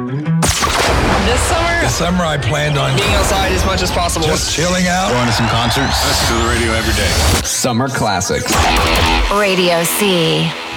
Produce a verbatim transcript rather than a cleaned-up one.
This summer, This summer I planned on being outside as much as possible. just chilling out. Going to some concerts. Listen to the radio every day. Summer Classics. Radio C.